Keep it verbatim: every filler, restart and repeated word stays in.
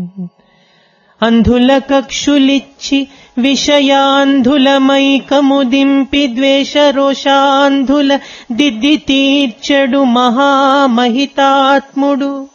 అంధుల కక్షులిచ్చి విషయాంధులమైకముదింపి ద్వేష రోషాంధుల దిద్ది తీర్చెడు మహామహితాత్ముడు.